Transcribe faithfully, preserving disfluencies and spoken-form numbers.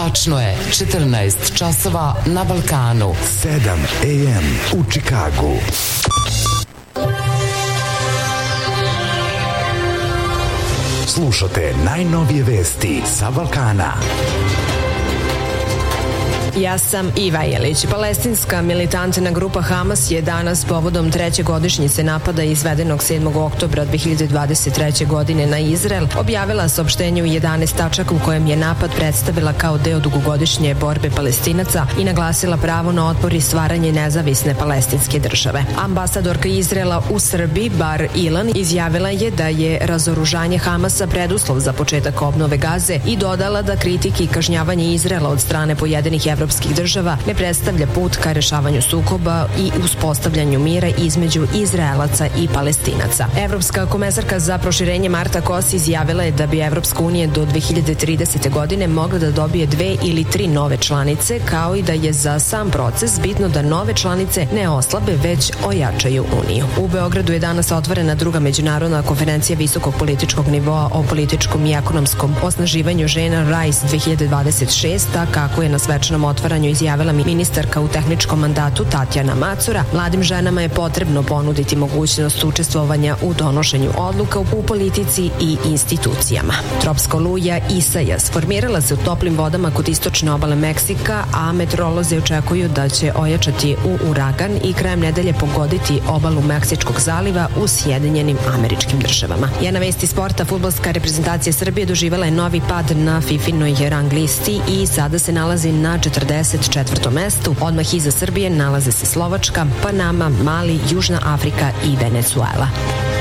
Tačno je četrnaest časova na Balkanu. sedam a m u Čikagu. Slušate najnovije vesti sa Balkana. Ja sam Iva Jelić. Palestinska militantna grupa Hamas je danas povodom treće godišnjice napada izvedenog sedmog oktobra dve hiljade dvadeset treće. godine na Izrael objavila saopštenje u jedanaest tačaka u kojem je napad predstavila kao deo dugogodišnje borbe Palestinaca i naglasila pravo na otpor i stvaranje nezavisne palestinske države. Ambasadorka Izraela u Srbiji Bar Ilan izjavila je da je razoružanje Hamasa preduslov za početak obnove Gaze i dodala da kritike i kažnjavanje Izraela od strane pojedinih evropskih država ne predstavlja put ka rešavanju sukoba i uspostavljanju mira između Izraelaca i Palestinaca. Evropska komesarka za proširenje Marta Kos izjavila je da bi Evropska unija do dve hiljade tridesete. godine mogla da dobije dve ili tri nove članice, kao i da je za sam proces bitno da nove članice ne oslabe, već ojačaju uniju. U Beogradu je danas otvorena druga međunarodna konferencija visokog političkog nivoa o političkom i ekonomskom osnaživanju žena Rise dve hiljade dvadeset šeste. Kako je na svečanom otvaranju izjavila ministarka u tehničkom mandatu Tatjana Macura, mladim ženama je potrebno ponuditi mogućnost učestvovanja u donošenju odluka u politici i institucijama. Tropska oluja Isaias formirala se u toplim vodama kod istočne obale Meksika, a meteorolozi očekuju da će ojačati u uragan i krajem nedelje pogoditi obalu Meksičkog zaliva u Sjedinjenim Američkim Državama. Jedna vesti sporta, fudbalska reprezentacija Srbije doživela je novi pad na fifinoj rang listi i sada se nalazi na četrdeset četvrtom mestu. Odmah iza Srbije nalaze se Slovačka, Panama, Mali, Južna Afrika i Venezuela.